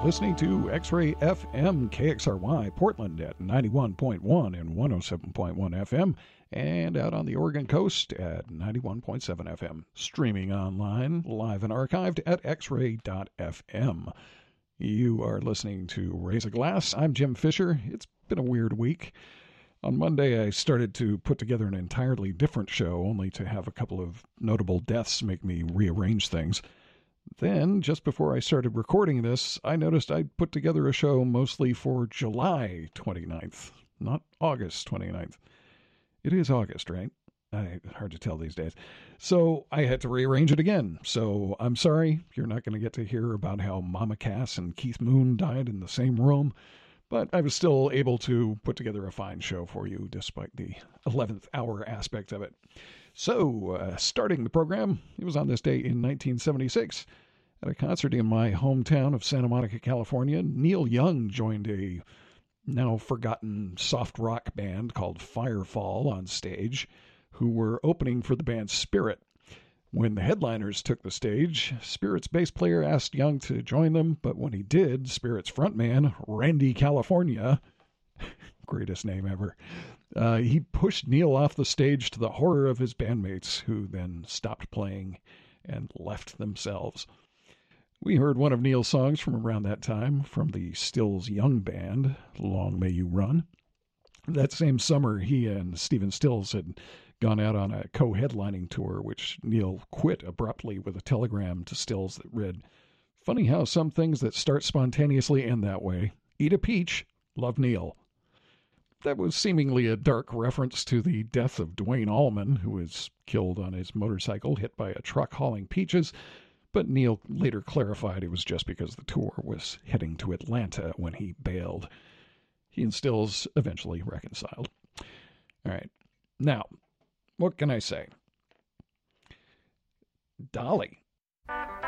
listening to X-Ray FM KXRY Portland at 91.1 and 107.1 FM, and out on the Oregon coast at 91.7 FM. Streaming online, live and archived at xray.fm. You are listening to Raise a Glass. I'm Jim Fisher. It's been a weird week. On Monday, I started to put together an entirely different show, only to have a couple of notable deaths make me rearrange things. Then, just before I started recording this, I noticed I'd put together a show mostly for July 29th, not August 29th. It is August, right? Hard to tell these days. So I had to rearrange it again. So I'm sorry, you're not going to get to hear about how Mama Cass and Keith Moon died in the same room, but I was still able to put together a fine show for you, despite the 11th hour aspect of it. So, starting the program, it was on this day in 1976. At a concert in my hometown of Santa Monica, California, Neil Young joined a now forgotten soft rock band called Firefall on stage, who were opening for the band Spirit. When the headliners took the stage, Spirit's bass player asked Young to join them, but when he did, Spirit's frontman, Randy California, greatest name ever, he pushed Neil off the stage to the horror of his bandmates, who then stopped playing and left themselves. We heard one of Neil's songs from around that time from the Stills Young Band, Long May You Run. That same summer, he and Stephen Stills had gone out on a co-headlining tour, which Neil quit abruptly with a telegram to Stills that read, "Funny how some things that start spontaneously end that way. Eat a peach. Love, Neil." That was seemingly a dark reference to the death of Duane Allman, who was killed on his motorcycle, hit by a truck hauling peaches, but Neil later clarified it was just because the tour was heading to Atlanta when he bailed. He and Stills eventually reconciled. All right. Now, what can I say? Dolly.